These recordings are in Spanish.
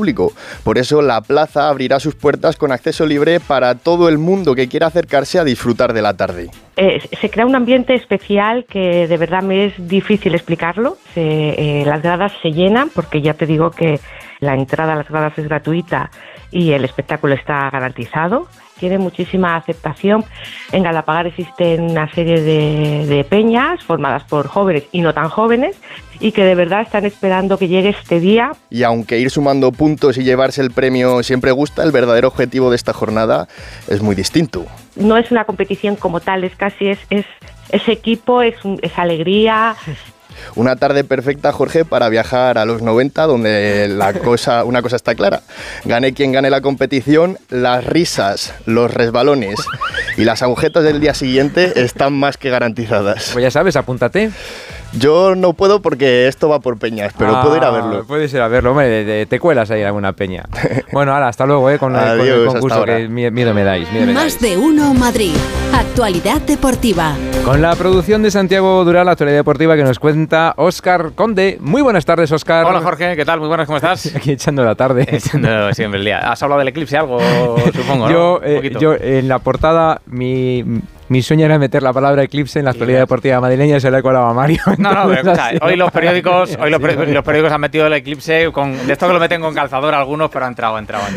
público. Por eso la plaza abrirá sus puertas con acceso libre para todo el mundo que quiera acercarse a disfrutar de la tarde. Se crea un ambiente especial que de verdad me es difícil explicarlo. Las gradas se llenan porque ya te digo que la entrada a las gradas es gratuita y el espectáculo está garantizado. Tiene muchísima aceptación. En Galapagar existen una serie de peñas formadas por jóvenes y no tan jóvenes y que de verdad están esperando que llegue este día. Y aunque ir sumando puntos y llevarse el premio siempre gusta, el verdadero objetivo de esta jornada es muy distinto. No es una competición como tal, es casi es equipo, es alegría. Una tarde perfecta, Jorge, para viajar a los 90, donde una cosa está clara. Gane quien gane la competición, las risas, los resbalones y las agujetas del día siguiente están más que garantizadas. Pues ya sabes, apúntate. Yo no puedo porque esto va por peñas, pero puedo ir a verlo. Puedes ir a verlo, hombre, te cuelas ahí en alguna peña. Bueno, ahora, hasta luego, con el concurso, que miedo me dais. Más de uno Madrid. Actualidad deportiva. Con la producción de Santiago Dural, la actualidad deportiva que nos cuenta Óscar Conde. Muy buenas tardes, Óscar. Hola, Jorge, ¿qué tal? Muy buenas, ¿cómo estás? Aquí echando la tarde. Echando siempre el día. ¿Has hablado del eclipse algo, supongo, ¿no? Yo en la portada, mi sueño era meter la palabra eclipse en la actualidad deportiva madrileña y se la he colado a Mario. No, pero escucha, hoy los periódicos han metido el eclipse de esto que lo meten con calzador algunos, pero ha entrado.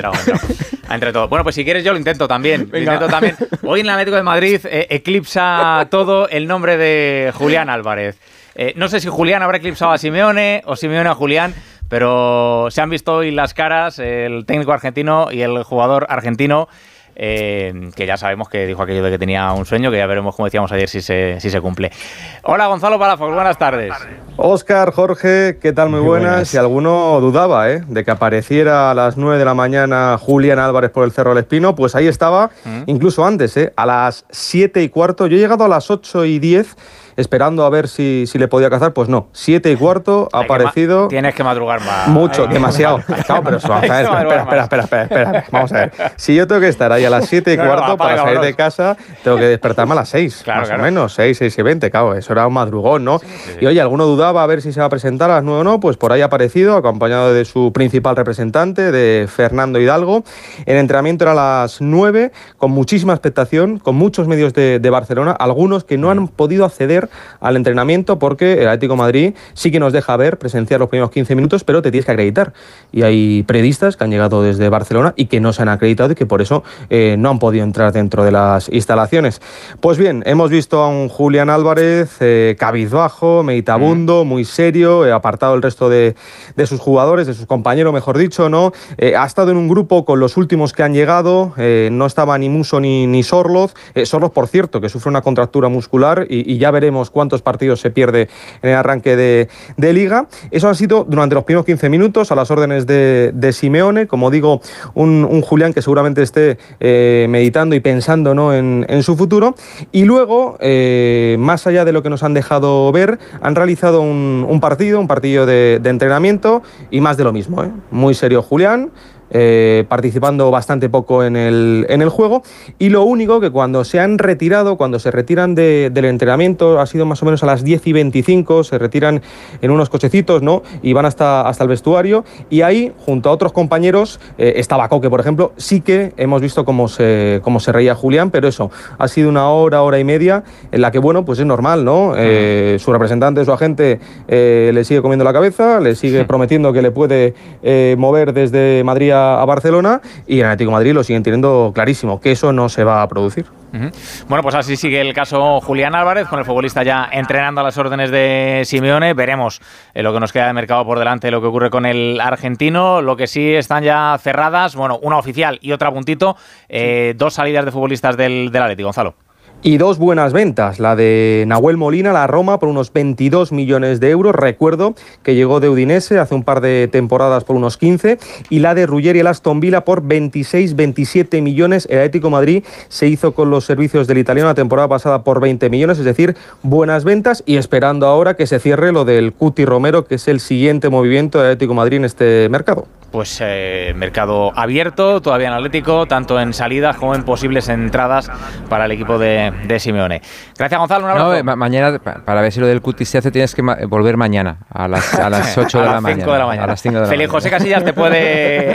Entre todo. Bueno, pues si quieres yo lo intento también. Hoy en el Atlético de Madrid eclipsa todo el nombre de Julián Álvarez. No sé si Julián habrá eclipsado a Simeone o Simeone a Julián, pero se han visto hoy las caras, el técnico argentino y el jugador argentino. Que ya sabemos que dijo aquello de que tenía un sueño, que ya veremos, como decíamos ayer, si se cumple. Hola, Gonzalo Palafox, buenas tardes. Óscar, Jorge, ¿qué tal? Muy buenas. Si alguno dudaba de que apareciera a las 9 de la mañana Julián Álvarez por el Cerro del Espino, pues ahí estaba, incluso antes, a las 7:15. Yo he llegado a las 8:10 esperando a ver si le podía cazar, pues no, 7:15 ha aparecido. Tienes que madrugar más. Mucho, demasiado. Claro, pero eso, vamos a ver, espera, vamos a ver. Si yo tengo que estar ahí a las 7:15 para salir de casa, tengo que despertarme a las 6, más o menos, 6:20, claro, eso era un madrugón, ¿no? Sí. Y oye, alguno dudaba a ver si se va a presentar a las 9 o no, pues por ahí ha aparecido, acompañado de su principal representante, de Fernando Hidalgo. El entrenamiento era a las 9, con muchísima expectación, con muchos medios de Barcelona, algunos que no han podido acceder al entrenamiento porque el Atlético de Madrid sí que nos deja presenciar los primeros 15 minutos, pero te tienes que acreditar. Y hay periodistas que han llegado desde Barcelona y que no se han acreditado y que por eso no han podido entrar dentro de las instalaciones. Pues bien, hemos visto a un Julián Álvarez cabizbajo, meditabundo, muy serio, apartado del resto de sus jugadores, de sus compañeros, mejor dicho, ¿no? Ha estado en un grupo con los últimos que han llegado, no estaba ni Musso ni Sorloz. Sorloz, por cierto, que sufre una contractura muscular y ya veremos cuántos partidos se pierde en el arranque de Liga. Eso ha sido durante los primeros 15 minutos a las órdenes de Simeone. Como digo, un Julián que seguramente esté meditando y pensando, ¿no?, en su futuro. Y luego, más allá de lo que nos han dejado ver, han realizado un partido de entrenamiento y más de lo mismo, ¿eh? Muy serio Julián, participando bastante poco en el juego, y lo único que cuando se retiran del entrenamiento, ha sido más o menos a las 10:25, se retiran en unos cochecitos, ¿no?, y van hasta el vestuario, y ahí, junto a otros compañeros, estaba Coque, por ejemplo. Sí que hemos visto cómo se reía Julián, pero eso, ha sido una hora y media en la que, bueno, pues es normal, ¿no? Su representante, su agente, le sigue comiendo la cabeza, le sigue prometiendo que le puede mover desde Madrid a Barcelona, y en Atlético de Madrid lo siguen teniendo clarísimo, que eso no se va a producir. Bueno, pues así sigue el caso Julián Álvarez, con el futbolista ya entrenando a las órdenes de Simeone. Veremos lo que nos queda de mercado por delante, lo que ocurre con el argentino. Lo que sí están ya cerradas, bueno, una oficial y otra a puntito, dos salidas de futbolistas del Atlético, Gonzalo. Y dos buenas ventas, la de Nahuel Molina, la Roma, por unos 22 millones de euros. Recuerdo que llegó de Udinese hace un par de temporadas por unos 15. Y la de Ruggeri, el Aston Villa, por 26-27 millones. El Atlético de Madrid se hizo con los servicios del italiano la temporada pasada por 20 millones. Es decir, buenas ventas, y esperando ahora que se cierre lo del Cuti Romero, que es el siguiente movimiento del Atlético de Madrid en este mercado. Pues mercado abierto todavía en Atlético, tanto en salidas como en posibles entradas para el equipo de Simeone. Gracias, Gonzalo, un abrazo. No, mañana, para ver si lo del Cuti se hace, tienes que volver mañana a las 8 de la mañana. A las 5 de la mañana. Feliz José Casillas te puede